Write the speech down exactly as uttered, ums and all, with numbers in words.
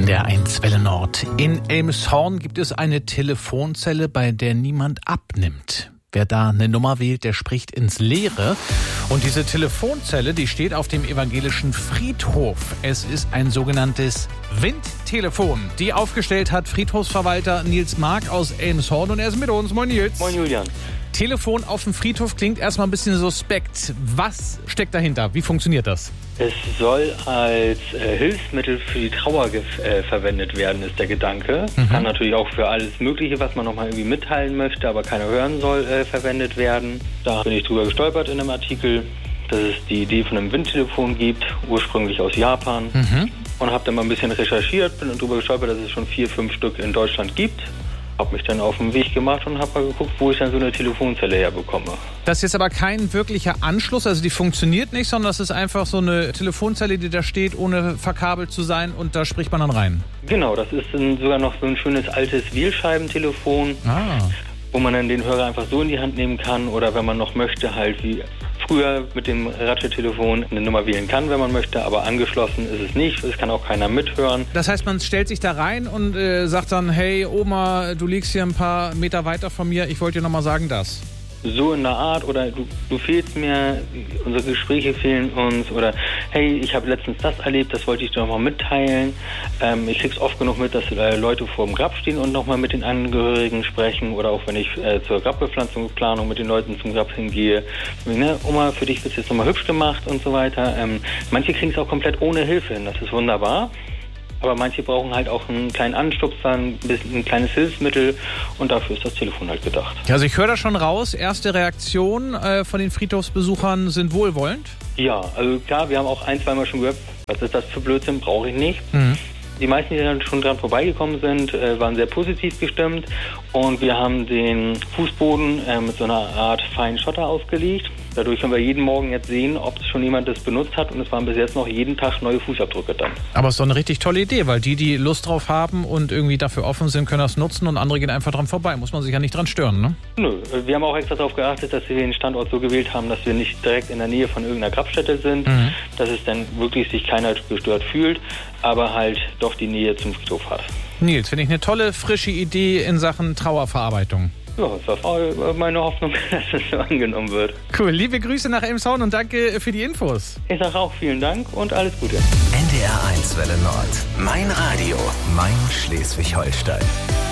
N D R eins Welle Nord. In Elmshorn gibt es eine Telefonzelle, bei der niemand abnimmt. Wer da eine Nummer wählt, der spricht ins Leere. Und diese Telefonzelle, die steht auf dem evangelischen Friedhof. Es ist ein sogenanntes Windtelefon. Die aufgestellt hat Friedhofsverwalter Nils Mark aus Elmshorn. Und er ist mit uns. Moin Nils. Moin Julian. Telefon auf dem Friedhof klingt erstmal ein bisschen suspekt. Was steckt dahinter? Wie funktioniert das? Es soll als äh, Hilfsmittel für die Trauer gef- äh, verwendet werden, ist der Gedanke. Mhm. Kann natürlich auch für alles Mögliche, was man nochmal irgendwie mitteilen möchte, aber keiner hören soll, äh, verwendet werden. Da bin ich drüber gestolpert in einem Artikel, dass es die Idee von einem Windtelefon gibt, ursprünglich aus Japan. Mhm. Und habe dann mal ein bisschen recherchiert, bin drüber gestolpert, dass es schon vier, fünf Stück in Deutschland gibt. Habe mich dann auf den Weg gemacht und habe mal geguckt, wo ich dann so eine Telefonzelle herbekomme. Das ist jetzt aber kein wirklicher Anschluss, also die funktioniert nicht, sondern das ist einfach so eine Telefonzelle, die da steht, ohne verkabelt zu sein und da spricht man dann rein. Genau, das ist ein, sogar noch so ein schönes altes Wählscheibentelefon, ah. wo man dann den Hörer einfach so in die Hand nehmen kann oder wenn man noch möchte, halt wie früher mit dem Ratscheltelefon eine Nummer wählen kann, wenn man möchte, aber angeschlossen ist es nicht. Es kann auch keiner mithören. Das heißt, man stellt sich da rein und äh, sagt dann, hey Oma, du liegst hier ein paar Meter weiter von mir, ich wollte dir nochmal sagen das. So in der Art oder du, du fehlst mir, unsere Gespräche fehlen uns oder hey, ich habe letztens das erlebt, das wollte ich dir nochmal mitteilen. Ähm, ich krieg's oft genug mit, dass äh, Leute vor dem Grab stehen und nochmal mit den Angehörigen sprechen oder auch wenn ich äh, zur Grabbepflanzungsplanung mit den Leuten zum Grab hingehe. Ne, Oma, für dich wird's jetzt nochmal hübsch gemacht und so weiter. Ähm, manche kriegen es auch komplett ohne Hilfe hin, das ist wunderbar. Aber manche brauchen halt auch einen kleinen Anstupser, ein, bisschen, ein kleines Hilfsmittel und dafür ist das Telefon halt gedacht. Also ich höre da schon raus, erste Reaktionen äh, von den Friedhofsbesuchern sind wohlwollend? Ja, also klar, wir haben auch ein, zweimal schon gehört, was ist das für Blödsinn, brauche ich nicht. Mhm. Die meisten, die dann schon dran vorbeigekommen sind, äh, waren sehr positiv gestimmt und wir haben den Fußboden äh, mit so einer Art feinen Schotter ausgelegt. Dadurch können wir jeden Morgen jetzt sehen, ob schon jemand das benutzt hat und es waren bis jetzt noch jeden Tag neue Fußabdrücke dann. Aber es ist doch eine richtig tolle Idee, weil die, die Lust drauf haben und irgendwie dafür offen sind, können das nutzen und andere gehen einfach dran vorbei. Muss man sich ja nicht dran stören, ne? Nö, wir haben auch extra darauf geachtet, dass wir den Standort so gewählt haben, dass wir nicht direkt in der Nähe von irgendeiner Grabstätte sind, mhm. dass es dann wirklich sich keiner gestört fühlt, aber halt doch die Nähe zum Friedhof hat. Nils, finde ich eine tolle, frische Idee in Sachen Trauerverarbeitung. Ja, das ist auch meine Hoffnung, dass es so angenommen wird. Cool, liebe Grüße nach Elmshorn und danke für die Infos. Ich sage auch vielen Dank und alles Gute. N D R eins Welle Nord. Mein Radio. Mein Schleswig-Holstein.